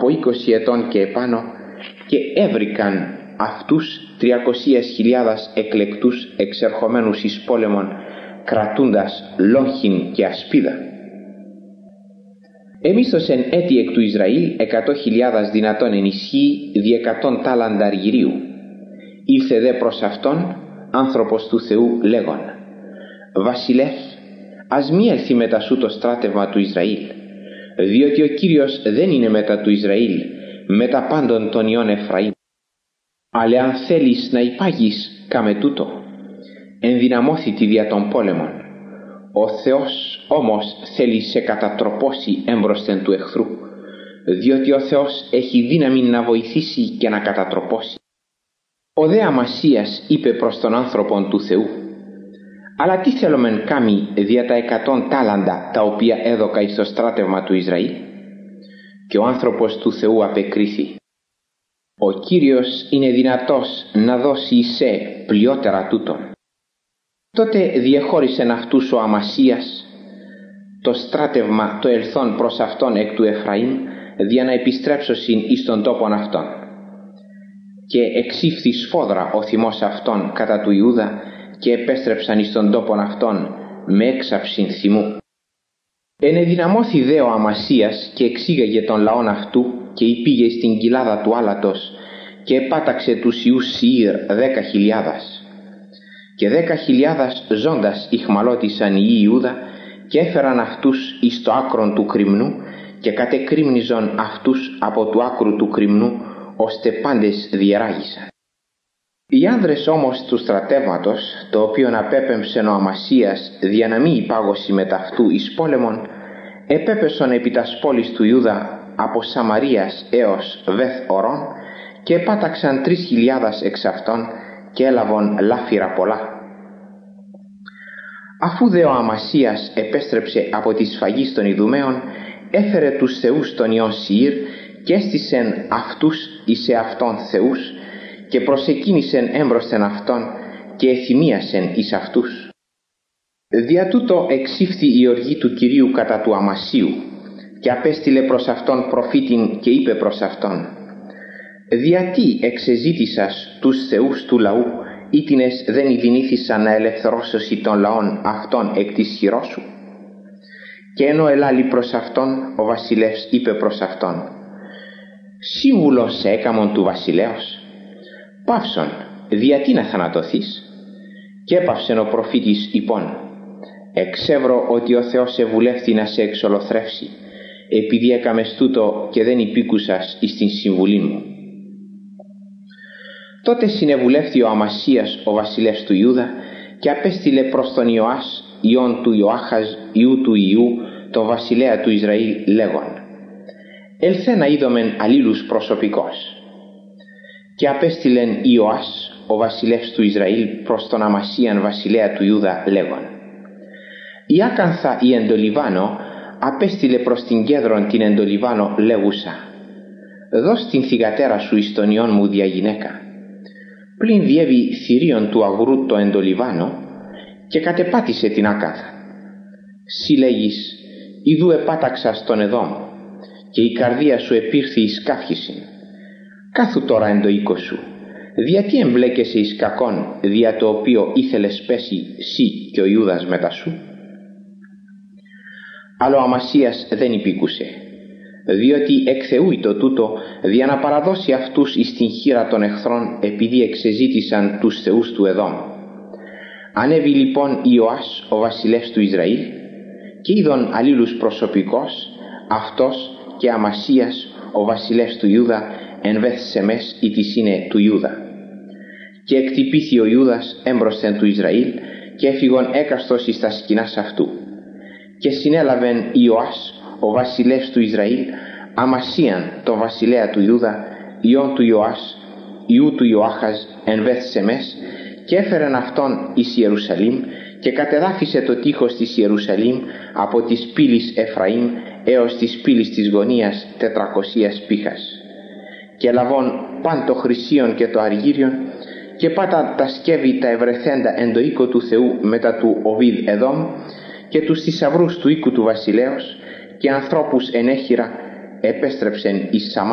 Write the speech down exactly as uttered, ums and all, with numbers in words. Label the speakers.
Speaker 1: από είκοσι ετών και επάνω και έβρικαν αυτούς τριακόσιες χιλιάδες εκλεκτούς εξερχομένους εις πόλεμον, κρατούντας λόγχην και ασπίδα. Εμίσθωσεν έτη εκ του Ισραήλ εκατό χιλιάδες δυνατόν ενισχύει δι' εκατόν τάλαντα αργυρίου. Ήλθε δε προς αυτόν άνθρωπος του Θεού λέγον: «Βασιλεύ, ας μη έλθει μετά σου το στράτευμα του Ισραήλ, διότι ο Κύριος δεν είναι μετά του Ισραήλ, μετά πάντων των ιών Εφραήμ. Αλλά αν θέλεις να υπάγεις, κάμε τούτο, ενδυναμώθητη δια των πόλεμων. Ο Θεός όμως θέλει σε κατατροπώσει έμπροσθεν του εχθρού, διότι ο Θεός έχει δύναμη να βοηθήσει και να κατατροπώσει». Ο δε Αμασίας είπε προς τον άνθρωπον του Θεού: «Αλλά τι θέλομεν κάμει δια τα εκατόν τάλαντα τα οποία έδωκα εις το στράτευμα του Ισραήλ?» Και ο άνθρωπος του Θεού απεκρίθη: «Ο Κύριος είναι δυνατός να δώσει σε πλειότερα τούτον». Τότε διεχώρισεν αυτούς ο Αμασίας το στράτευμα το ελθόν προς αυτόν εκ του Εφραήμ, δια να επιστρέψωσιν εις τον τόπον αυτόν. Και εξήφθη σφόδρα ο θυμός αυτών κατά του Ιούδα, και επέστρεψαν εις τον τόπον αυτόν με έξαψην θυμού. Ενεδυναμώθη δε ο Αμασίας και εξήγαγε τον λαόν αυτού και υπήγε στην κοιλάδα του άλατος και επάταξε τους ιούς Σιήρ δέκα χιλιάδας. Και δέκα χιλιάδας ζώντας ηχμαλώτησαν οι Ιούδα και έφεραν αυτούς εις το άκρον του κρυμνού και κατεκρύμνιζον αυτούς από του άκρου του κρυμνού, ώστε πάντες διεράγησαν. Οι άνδρες όμως του στρατεύματος, το οποίον απέπεμψεν ο Αμασίας δια να μη υπάγωση μετ' αυτού εις πόλεμον, επέπεσον επί τας πόλης του Ιούδα από Σαμαρίας έως Βεθ Ορών και επάταξαν τρεις χιλιάδες εξ αυτών και έλαβον λάφυρα πολλά. Αφού δε ο Αμασίας επέστρεψε από τη σφαγή των Ιδουμαίων, έφερε τους θεούς των ιών Σιήρ και έστησεν αυτούς εις εαυτόν θεούς και προσεκίνησεν έμπροσθεν αυτόν και εθυμίασεν εις αυτούς. Δια τούτο εξήφθη η οργή του Κυρίου κατά του Αμασίου και απέστειλε προς αυτόν προφήτην και είπε προς αυτόν: «Διατί εξεζήτησας τους θεούς του λαού, ήτινες δεν ειδηνήθησαν να ελευθερώσωσι των λαών αυτών εκ της χειρός σου?» Και ενώ ελάλη προς αυτόν, ο βασιλεύς είπε προς αυτόν: «Σύμβουλος σε έκαμον του βασιλέως, παύσον, διατί να θανατωθείς?» Και έπαυσεν ο προφήτης υπόν: «Εξεύρω ότι ο Θεός εβουλεύθη να σε εξολοθρεύσει, επειδή έκαμες τούτο και δεν υπήκουσας εις την συμβουλή μου». Τότε συνεβουλεύθη ο Αμασίας ο βασιλεύς του Ιούδα και απέστειλε προς τον Ιωάς ιόν του Ιωάχαζ ιού του Ιού, τον βασιλέα του Ισραήλ, λέγον: «Ελθέ να είδομεν αλλήλους προσωπικός». Και απέστειλεν Ιωάς ο βασιλεύς του Ισραήλ προς τον Αμασίαν βασιλέα του Ιούδα λέγον: «Η άκανθα η εντολιβάνο απέστειλε προς την κέδρον την εντολιβάνο λέγουσα: δώσ' την θυγατέρα σου εις τον ιόν μου δια γυναίκα. Πλην διέβη θηρίων του αγρού το εντολιβάνο και κατεπάτησε την άκανθα. Συ λέγεις: ιδού επάταξα στον Εδόμ και η καρδία σου επήρθη εις καύχησιν. Κάθου τώρα εν το οίκο σου, διατί εμπλέκεσαι εις κακόν, δια το οποίο ήθελες πέσει σύ και ο Ιούδας μετά σου?» Αλλά ο Αμασίας δεν υπήκουσε, διότι εκ Θεού ήτο τούτο, δια να παραδώσει αυτούς εις την χείρα των εχθρών, επειδή εξεζήτησαν τους θεούς του Εδόμ. Ανέβη λοιπόν Ιωάς ο βασιλεύς του Ισραήλ και είδον αλλήλους προσωπικός, αυτός και Αμασίας ο βασιλεύς του Ιούδα εν Βεθ Σεμές ή της είναι του Ιούδα. Και εκτυπήθη ο Ιούδας έμπροσθεν του Ισραήλ και έφυγον έκαστος εις τα σκηνάς αυτού. Και συνέλαβεν Ιωάς ο βασιλεύς του Ισραήλ Αμασίαν το βασιλέα του Ιούδα, ιόν του Ιωάς ιού του Ιωάχαζ εν Βεθ Σεμές, και έφερεν αυτόν εις Ιερουσαλήμ και κατεδάφισε το τείχος της Ιερουσαλήμ από της πύλης Εφραήμ έως της πύλης της γωνίας τετρακοσίας πύχας. Και λαβών παν το χρυσίον και το αργύριον και πάτα τα σκεύη τα ευρεθέντα εν το οίκο του Θεού μετά του Οβίδ Εδόμ και τους θησαυρούς του οίκου του βασιλέως και ανθρώπους ενέχειρα επέστρεψεν εις Σαμάρια.